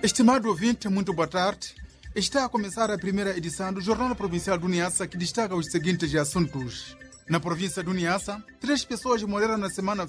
Estimado ouvinte, muito boa tarde. Está a começar a primeira edição do Jornal Provincial do Niassa, que destaca os seguintes assuntos. Na província do Niassa, 3 pessoas morreram na semana